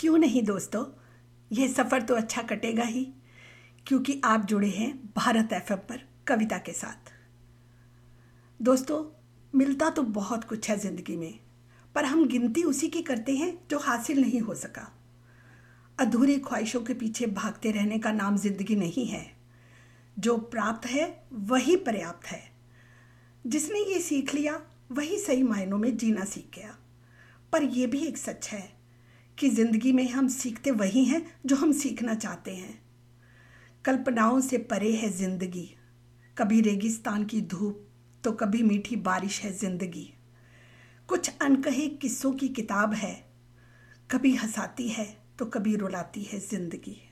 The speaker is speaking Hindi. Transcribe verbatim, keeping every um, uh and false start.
क्यों नहीं दोस्तों, यह सफ़र तो अच्छा कटेगा ही, क्योंकि आप जुड़े हैं भारत एफ एम पर कविता के साथ। दोस्तों, मिलता तो बहुत कुछ है ज़िंदगी में, पर हम गिनती उसी की करते हैं जो हासिल नहीं हो सका। अधूरी ख्वाहिशों के पीछे भागते रहने का नाम ज़िंदगी नहीं है। जो प्राप्त है वही पर्याप्त है। जिसने ये सीख लिया वही सही मायनों में जीना सीख गया। पर यह भी एक सच है कि ज़िंदगी में हम सीखते वही हैं जो हम सीखना चाहते हैं। कल्पनाओं से परे है ज़िंदगी, कभी रेगिस्तान की धूप तो कभी मीठी बारिश है ज़िंदगी। कुछ अनकहे किस्सों की किताब है, कभी हंसाती है तो कभी रुलाती है ज़िंदगी।